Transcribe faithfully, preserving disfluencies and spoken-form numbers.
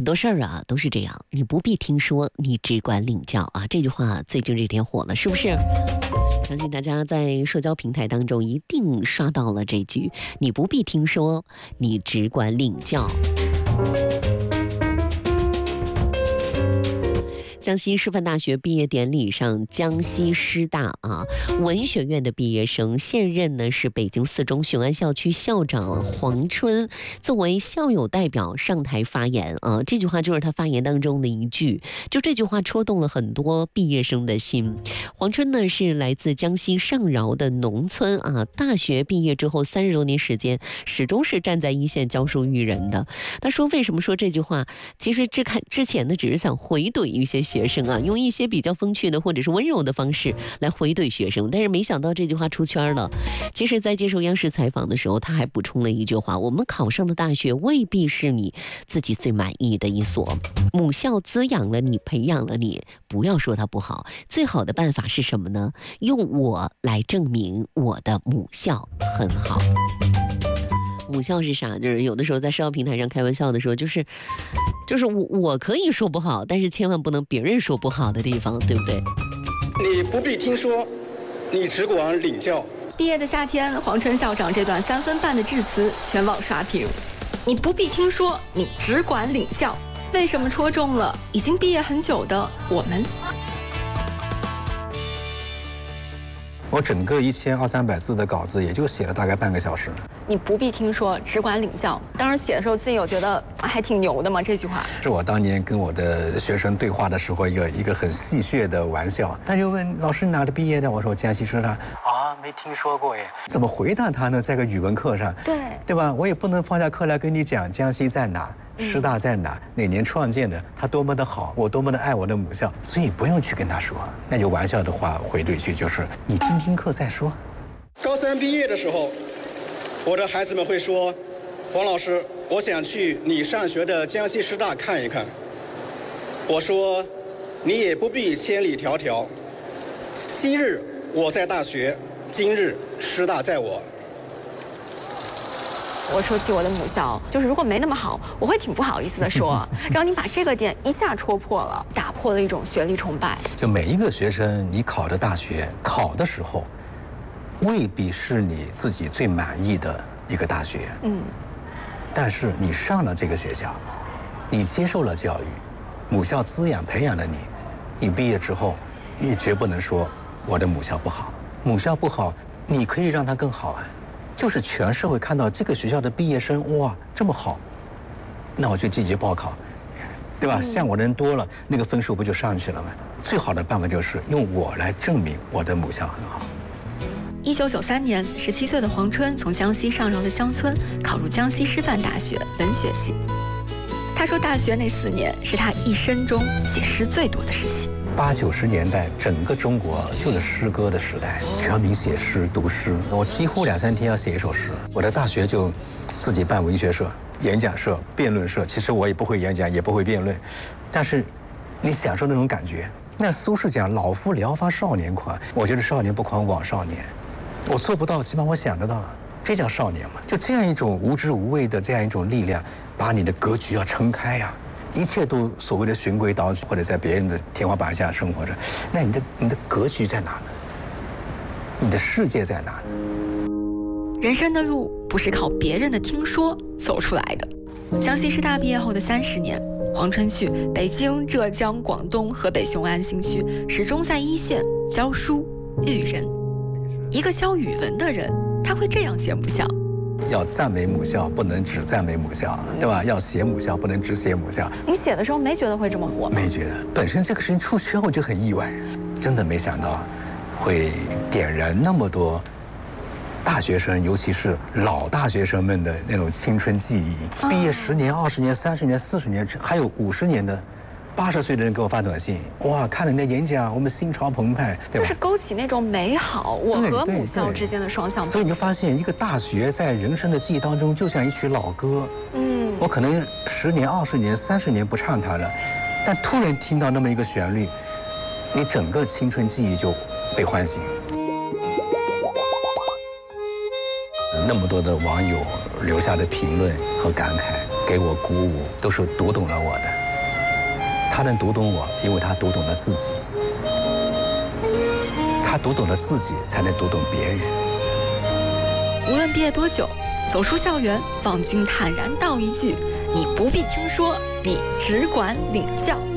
多事儿啊都是这样，你不必听说，你只管领教啊。这句话最近这天火了，是不是？相信大家在社交平台当中一定刷到了这句，你不必听说，你只管领教。江西师范大学毕业典礼上，江西师大啊文学院的毕业生，现任呢是北京四中雄安校区校长黄春，作为校友代表上台发言啊。这句话就是他发言当中的一句，就这句话戳动了很多毕业生的心。黄春呢是来自江西上饶的农村啊，大学毕业之后三十多年时间，始终是站在一线教书育人的。他说为什么说这句话？其实之看之前呢，只是想回怼一些学生啊，用一些比较风趣的或者是温柔的方式来回怼学生，但是没想到这句话出圈了。其实在接受央视采访的时候，他还补充了一句话，我们考上的大学未必是你自己最满意的一所，母校滋养了你，培养了你，不要说它不好，最好的办法是什么呢？用我来证明我的母校很好。母校是啥？就是有的时候在社交平台上开玩笑的时候，就是就是我我可以说不好，但是千万不能别人说不好的地方，对不对？ 你不必听说，你只管领教。 毕业的夏天，黄春校长这段三分半的致辞全网刷屏。你不必听说，你只管领教。为什么戳中了已经毕业很久的我们？ 我整个一千二三百字的稿子，也就写了大概半个小时。 你不必听说，只管领教。当时写的时候，自己有觉得还挺牛的吗？这句话是我当年跟我的学生对话的时候一个一个很戏谑的玩笑。他就问老师哪里毕业的？我说江西师大。啊，没听说过耶。怎么回答他呢？在个语文课上， 对对吧？我也不能放下课来跟你讲江西在哪。师大在哪？哪年创建的？他多么的好，我多么的爱我的母校，所以不用去跟他说，那就玩笑的话回对去就是你听听课再说。 高三毕业的时候，我的孩子们会说：“黄老师，我想去你上学的江西师大看一看。”我说：“你也不必千里迢迢，昔日我在大学，今日师大在我。” 我说起我的母校，就是如果没那么好，我会挺不好意思的说。然后你把这个点一下戳破了，打破了一种学历崇拜。 就每一个学生，你考的大学考的时候，未必是你自己最满意的一个大学。嗯。但是你上了这个学校，你接受了教育，母校滋养培养了你，你毕业之后，你绝不能说我的母校不好。母校不好，你可以让它更好啊。就是全社会看到这个学校的毕业生，哇，这么好，那我就积极报考，对吧？像我的人多了，那个分数不就上去了吗？最好的办法就是用我来证明我的母校很好。 一九九三年，十七岁的黄春从江西上饶的乡村考入江西师范大学文学系。他说，大学那四年是他一生中写诗最多的时期。 八九十年代，整个中国就是诗歌的时代，全民写诗、读诗。我几乎两三天要写一首诗。我的大学就自己办文学社、演讲社、辩论社。其实我也不会演讲，也不会辩论，但是你享受那种感觉。那苏轼讲“老夫聊发少年狂”，我觉得少年不狂枉少年。我做不到，起码我想得到，这叫少年嘛。就这样一种无知无畏的这样一种力量，把你的格局要撑开呀、啊。一切都所谓的循规蹈矩，或者在别人的天花板下生活着，那你的你的格局在哪呢？你的世界在哪呢？ 人生的路不是靠别人的听说走出来的。江西师大毕业后的三十年，黄春去北京、浙江、广东、河北雄安新区，始终在一线教书育人。一个教语文的人，他会这样写母校。 要赞美母校，不能只赞美母校，对吧？要写母校，不能只写母校。 你写的时候没觉得会这么火吗？ 没觉得，本身这个事情出圈，我就很意外，真的没想到会点燃那么多大学生，尤其是老大学生们的那种青春记忆。毕业十年、二十年、三十年、四十年，还有五十年的。八十岁的人给我发短信，哇，看了你的演讲，我们心潮澎湃，对吧？ 就是勾起那种美好，我和母校之间的双向。 所以你就发现，一个大学在人生的记忆当中，就像一曲老歌。嗯，我可能十年、二十年、三十年不唱它了，但突然听到那么一个旋律，你整个青春记忆就被唤醒。那么多的网友留下的评论和感慨，给我鼓舞，都是读懂了我的。 他能读懂我，因为他读懂了自己。他读懂了自己，才能读懂别人。 无论毕业多久，走出校园，望君坦然道一句：你不必听说，你只管领教。